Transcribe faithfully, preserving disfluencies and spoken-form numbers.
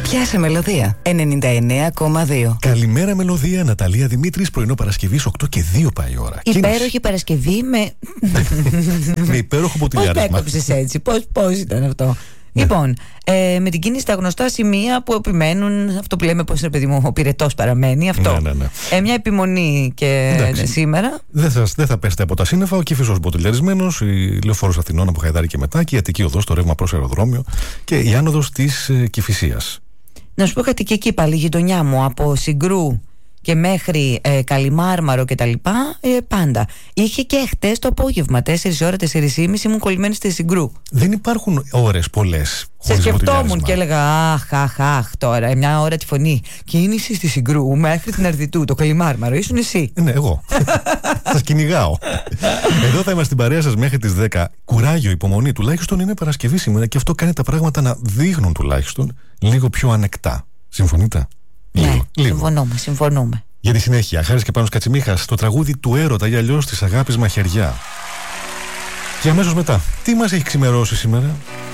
Πιάσε Μελωδία ενενήντα εννέα κόμμα δύο. Καλημέρα Μελωδία, Ναταλία Δημήτρης, πρωινό Παρασκευής οκτώ και δύο πάει η ώρα. Υπέροχη Παρασκευή με. Με υπέροχο ποτηλιάρισμα. Πώς έκοψες έτσι, πώς, πώς ήταν αυτό. Ναι. Λοιπόν, ε, με την κίνηση στα γνωστά σημεία που επιμένουν, αυτό που λέμε, πώς είναι παιδί μου, ο πυρετός παραμένει, αυτό. Ναι, ναι, ναι. Ε, μια επιμονή και εντάξει, σήμερα. Δεν θα, δεν θα πέσετε από τα σύννεφα, ο Κηφισός μποτιλιαρισμένος, η Λεωφόρος Αθηνών από Χαϊδάρη και μετά, και η Αττική Οδός, το ρεύμα προς αεροδρόμιο και η άνοδος της ε, Κηφισίας. Να σου πω κάτι, και εκεί πάλι η γειτονιά μου από Συγκρού και μέχρι ε, Καλιμάρμαρο και τα λοιπά, ε, πάντα. Είχε και χτες το απόγευμα, τέσσερις ώρα, τέσσερις και μισή ήμουν κολλημένη στη Συγκρού. Δεν υπάρχουν ώρες πολλές. Σε σκεφτόμουν και έλεγα αχ, αχ, αχ, τώρα μια ώρα τη φωνή. Κίνηση στη Συγκρού μέχρι την Αρδιτού, το Καλιμάρμαρο. Ήσουν εσύ. Ναι, εγώ. Σας κυνηγάω. Εδώ θα είμαστε στην παρέα σας μέχρι τις δέκα. Κουράγιο, υπομονή. Τουλάχιστον είναι Παρασκευή σήμερα και αυτό κάνει τα πράγματα να δείχνουν τουλάχιστον λίγο πιο ανεκτά. Συμφωνείτε? Ναι, λίγο, λίγο. συμφωνούμε, συμφωνούμε. Για τη συνέχεια, Χάρης και Πάνος Κατσιμίχας, το τραγούδι του έρωτα ή αλλιώς της αγάπης μαχαιριά. Και αμέσως μετά, τι μας έχει ξημερώσει σήμερα?